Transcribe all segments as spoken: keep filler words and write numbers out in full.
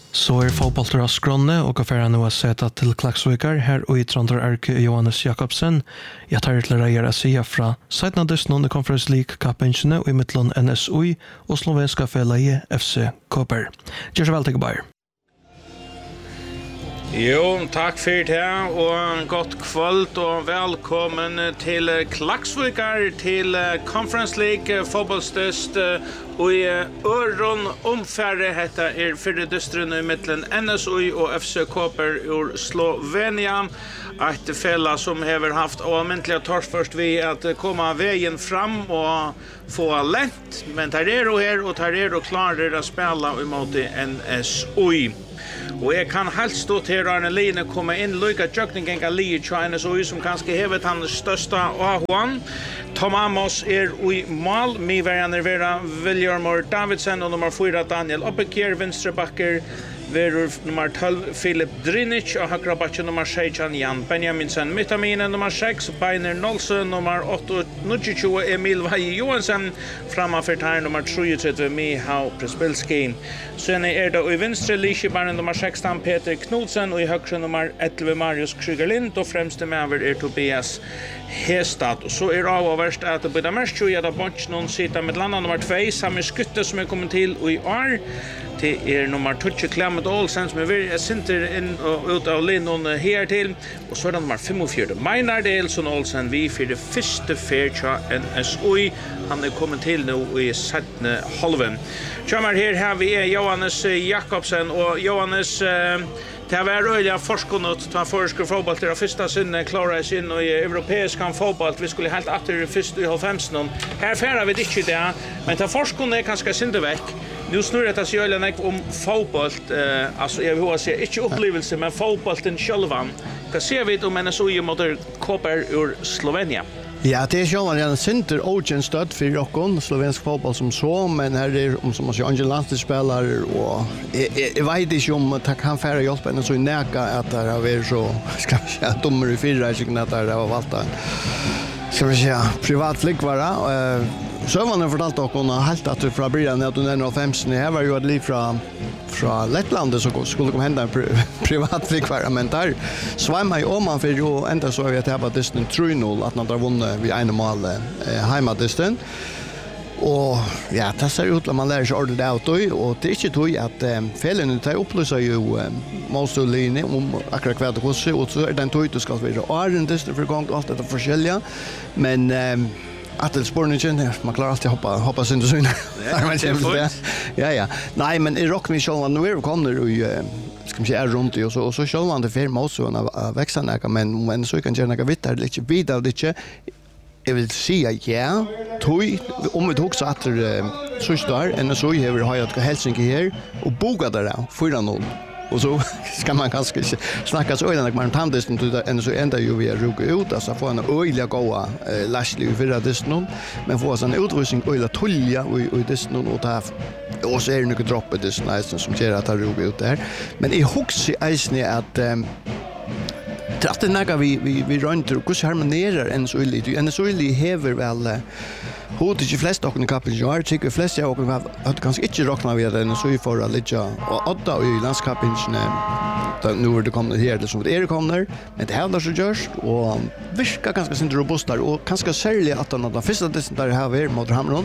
Så är fotbollstra skronne och affära nu har sett till Klaxvikar här och i Trondor Arke Johannes Jakobsen. Jag tar till att göra sig från Sidna Disney Conference League Cup-ingene och i mittlån N S U och slovenska fällaget F C Koper. Gör så väl till Bayer. Jo, tack för det och gott kväll och välkommen till Klaxvikar till Conference League fotbollstöst och i öron omfärre heter är för dystren i mitten N S U och F C Koper ur Slovenien. Ett fälla som har haft oavmäntliga tors först vi att komma vägen fram och få lätt, men tar det och här och tar det och klarar att spela emot N S U. Och jag kan helst stå till Arne Line komma in lika jökningen kan li i N S U som kanske hevet hans största Ahuan. Tom Amos är i mål. Mi var nervera William Davidsen och nummer fyra Daniel Oppekier, vänsterbacker. Verur nummer tolv Filip Drinic och högra backen nummer sexton Jan Benjaminsen, mittaminen nummer sex Beiner Nolsson, nummer åtta tjugo Emil Vaje Johansson, framför tar nummer trettiotre Mihał Przybylski. Sen är det i vänstra Lisebarnen nummer sexton Peter Knudsen och i högra nummer elva Marius Krygerlind och främste med är Tobias Hestad. Så är det av och värst att det blir mest tjugo att bunch någon sitter med landa nummer två Samir Skutte som är kommit till och i år. Det är nummer tjugo Clement Olsen som är center in och ut av linon här till och så är det nummer fyrtiofyra Meinar Delson Olsen vi för det första färcha N S U. Han är kommit till nu i sjätte halvan. Kommer här har vi Johannes Jakobsen och Johannes eh, det var öliga forskonot ta förska fotboll till första synden klara sig in i europeiska fotboll. Vi skulle helt åter första i halvfemton. Här färrar vi inte det, men ta forskon är ganska synda veck. Nu snurrar det sig öliga om fotboll, eh, alltså jag vill säga inte upplevelse men fotbollen självan. Vad ser vi om N S U mot Koper ur Slovenien? Ja, det är själva en center ogen stöd för rockon slovensk fotboll som så, men här är om som man säger Angel landslagsspelare och jag vet inte om det kan färra hjälpa en så näka att det har varit så ska vi säga domare i fyra stycken att det har valt att ska vi säga privat flickvara. Så var det fortalt att hon har helt att från början att hon är femton här var ju ett liv från från Lettland så skulle komma hända en privat flickvara men där svämmar ju om man för ju ända så att det var distan tre noll att när vunnit vi en mål hemma distan och ja det ser ut att man lär sig ordentligt out och det är inte tog att fällen tar upplösa ju Mosulini om akkurat kvart och så och så är den tog det ska vara och den distan för gång allt det forskjelliga men att det spårningen man klarar alltid hoppa hoppa synd och synd. Ja ja. Nej men i rock vi själva nu är kommer ju ska man säga runt och så och så själva det firma också en växande men men så kan gärna vitt där lite vidare lite jag vill säga ja tog om vi också att så står en så här har jag Helsinki här och boka där fyra noll. Och så ska man kanske snacka så öden att man tandas inte än så ända ju vi ruga ut alltså få en öliga goa lastlig för det snön men få sån utrustning öliga tulja och och det snön och där och så är det något dropp det snön som ger att ruga ut där men i huxi isne att att det näga vi vi vi runt och hur harmonerar en så lite en så lite häver väl hur det ju flest och kapen jag tycker de flesta och att kanske inte rockna vi den så vi får lite och åtta i landskapen där nu är det kommer här det som det är kommer men det händer så görs och virka ganska synd robust och ganska särskilt att den första det där här är mot Hamron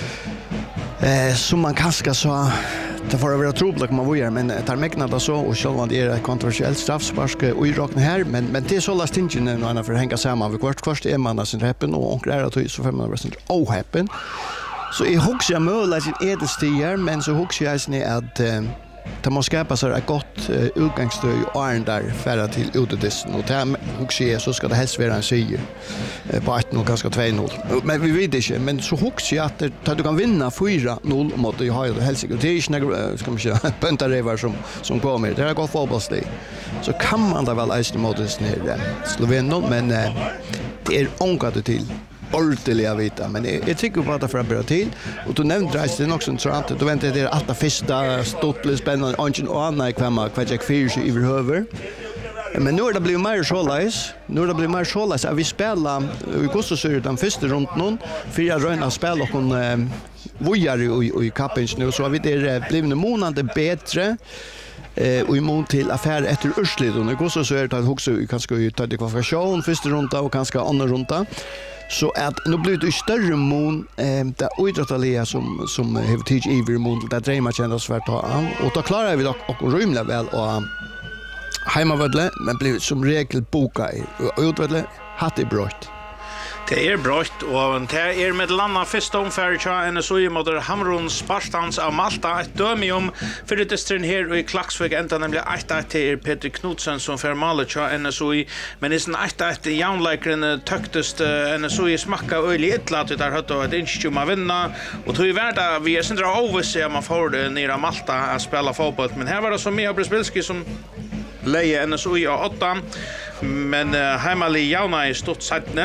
eh som man kanske så det får vara trubbel kan man vara men det är mäktigt så och själva det är kontroversiellt straffspark och i rockna här men men det är så last inte nu när för hänga samman vi kvart först är man sen happen och är att så för man resten oh happen så i hooks jag möjligt är det stiger men så hooks jag är att det måste skapa sig ett gott uh, utgångsstöd och är där färra till utedisten och där hooks jag så ska det helst vara en seger uh, på ett noll ganska två noll men vi vet inte men så hooks jag att, att du kan vinna fyra noll mot det har ju Helsingborg det är inte några ska man säga puntarevar som som kommer det är gott fotbollslig så kan man där väl ästa mot det ner Slovenien men uh, det är ångat till ordentliga vita men jag tycker på att det för att börja till och då nämnde jag det också intressant då väntar det att det första stort spännande ungen och andra kvämma kväck fyrs i över men nu är det blivit mer sålais nu är det blivit mer sålais att vi spelar i Gustafsö den första runden för att röna spel och hon vojar i i kappen nu så har vi det blivit månader bättre Eh, och imot till affär efter urslit och nu går så så är det att också kanske ju ta det kvalifikation första runda och kanske andra runda. Så att nu blir det större mån eh där idrottaliga som som har tid i mån där drömmar känns svårt att ha och då klarar vi dock och rymla väl och hemmavälle men blir som regel boka i utvälle hade brott. Det är brott och det är med landa första omfärja en så i mot Hamrun Spartans av Malta ett dömium för det strin här i Klaksvik ända nämligen ett till Peter Knudsen som för Malacha en så i men är en ett ett jaunlikren töktest en så i smacka öl ett lat där hade ett inch att vinna och tror värda vi är sindra överse man får nere Malta att spela fotboll men här var det som Mia Brespelski som leje en så i åtta men hemali jauna i stort sättne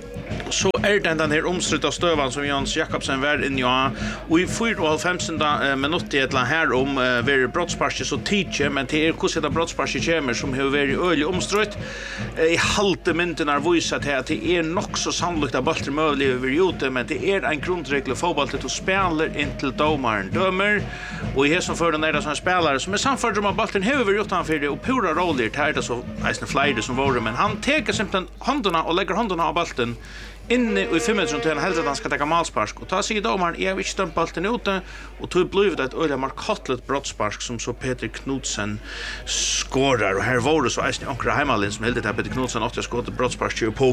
så är det den här omstridda stövan som Jans Jakobsen var in ja och i fyrtiofemte minut i ett land här om var brottspartiet så tidigt men det är hur det brottspartiet kommer som har varit ölig omstritt i halte minuten är visat att det är nog så sannolikt att bollen möjligt över ute men det är en grundregel fotboll till att spela in till domaren dömer och i här som för den där som spelare som är samförd om att bollen har över utanför det och pura roller här det så nästan flyger som var men han tar simpelthen händerna och lägger händerna av bollen inne i fem minuter till en helt att han ska ta målspark och ta sig domaren är inte stämt bollen ute och tog blivit ett öde markatligt brottspark som så Peter Knudsen skorar och här var det så är ankra Heimalin som helt att Peter Knudsen åtta skott brottspark ju på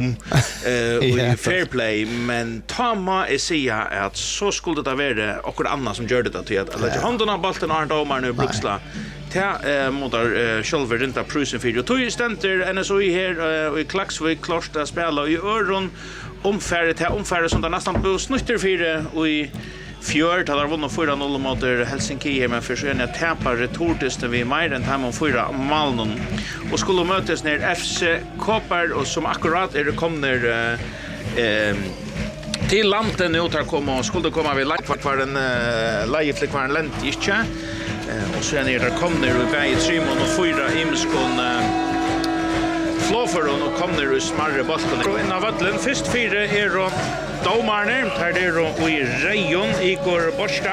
eh och i fair play men Tama är säga att så skulle det vara och något annat som gör det till att lägga händerna av bollen och domaren nu Bruksla ta eh motor själva renta prusen för och tog ständer N S O I här och i Klaksvik klart spela i Öron omfärre till omfärre som där nästan på snutter för och i fjörd hade vunnit fyra noll mot Helsinki men för så är tapar retortiskt vi mer än hem om fyra Malmö och skulle mötas ner F C Koppar och som akkurat är det kommer eh, eh till landet nu tar komma och skulle komma vi lagt för en uh, lejeflick var en lent inte uh, och sen är det kommer och väg Simon och fyra imskon uh, Flåföron och kommer ur smarre bollen. Och innan vattlen först fyra är då domarna här det då i Rejon Igor Borska.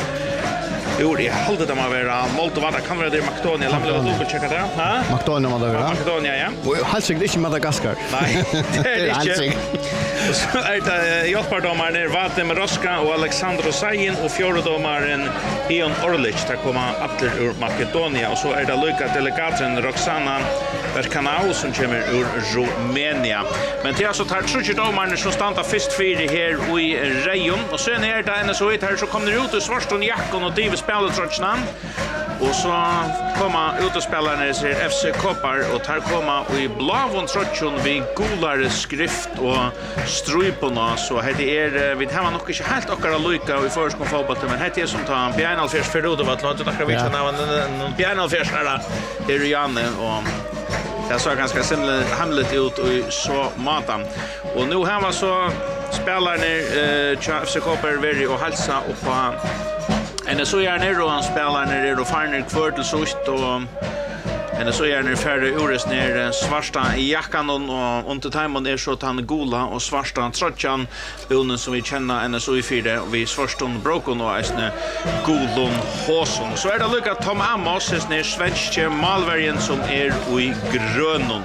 Jo, det hållde dem att vara Moldova kan vara det Makedonia lamla och dubbel checka där. Ha? Makedonia var det. Makedonia ja. Och helst inte Madagaskar. Nej, det är inte. Så är det hjälpardomaren Vadim Roska och Alexandro Sajin och fjärdedomaren Ion Orlic där kommer alla ur Makedonia och så är det lika delegaten Roxana Berkanau som kommer ur Rumänien. Men det är alltså tar tre domare som stannar först fyra här i Rejon och sen är det en så här så kommer det ut i Svarston Jackon och David spelartrotchnan. Och så kommer utespelare ser F C Koppar och tar komma och i blavon trotchon vid golare skrift och strupona så heter är vi har nog inte helt akkurat lika i förskon fotboll men heter är som tar Bjärnalfjärs för då var låt akkurat vi när Bjärnalfjärs där är det Janne och jag såg ganska simpelt hamlet ut och så matan och nu har man så spelarna eh F C Koppar very och hälsa och på en så är ner och han spelar när det är då final kvart och sist och en så är ner färdig ures ner svarta i jackan och under timon är så att han gola och svarta trotchan bonen som vi känner en så i fyra och vi svarston brokon och är golon hoson så är det lucka Tom Amos är ner svenske malvärjen som är i grönon.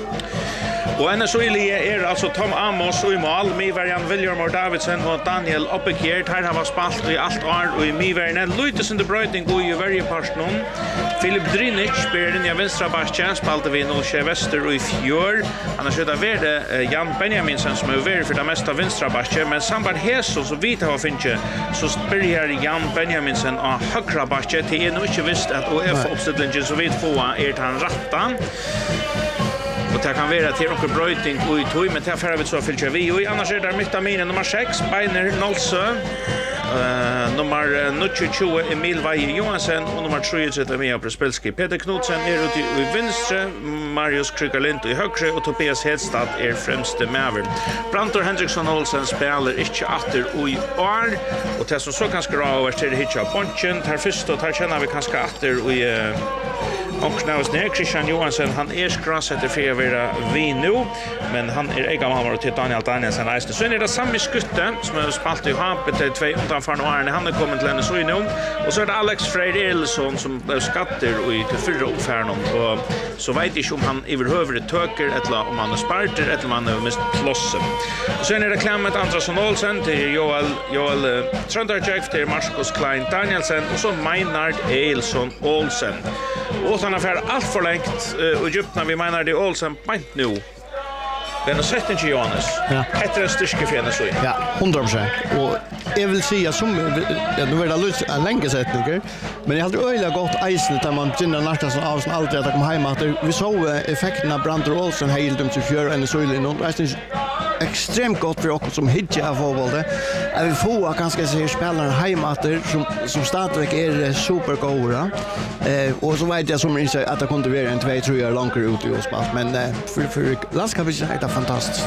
Och en så är alltså Tom Amos och i mål, Mivarian William Davidson och Daniel Oppekert. Här har spalt i allt år och i Mivarian Luitus in the Brightning och i varje person. Filip Drinic spelar in i vänstra backen, spalte vi noll tjugo väster och i fjör. Han har skjutit värde Jan Benjaminsen som är värd för det mesta vänstra backen. Men samband Heso så vita har finche så spelar Jan Benjaminsen av högra backen. Det är nog inte visst att O F uppställningen så vitt få är han rattan. Och det kan vara till några bröjting och i tog, men det är färre vi så fylltjör vi. Och annars är det mytaminen nummer sex, Beiner Nolsö. Uh, nummer nittiotjugo Emil Vaje Johansen och nummer trettiotre Mia Brespelski. Peter Knudsen är ute i vänstra, Marius Krygerlind i högre och Tobias Hedstad är främste mäver. Brantor Henriksson Olsen spelar inte åter och i år. Och det som så ganska bra över till hitcha bunchen. Här först och här känner vi ganska åter och i uh, och knävs ner Christian Johansson han är skrassätter för att vara vi nu men han är ega mamma till Daniel Danielsen så är det samma skutte som har spalt i hampet till två utanför nu Arne, han är kommit till en så i nu. Och så är det Alex Freyr Elson som blev skatter i till förra uppfärden och så vet inte om han överhuvud töker eller om han är sparter eller om han är mist plossen. Och sen är det klämmet Andreasson Olsen till Joel Joel Tröndarjek till Marcus Klein Danielsen och så Meinard Elson Olsen. Och han har färd allt för längt uh, Egypten vi menar det Olsen point nu. Den är sett inte Johannes. Ja. Heter en styrke för henne så. Ja, hundra procent. Och jag vill säga som ja, nu är det lite en länge sättningar, men jag hade öliga gott isen där man känner nästan som av alltid att komma hem att vi såg effekterna Brandt Olsen helt om till fjärde en så in och det är extremt gott för oss som hittar av fotboll. Jag vill få ganska se spelare hemmater som som startar är supergoda. Eh och så vet jag som inte att det kunde vara en två tre år långt ut i oss men eh, för för landskapet är det fantastiskt.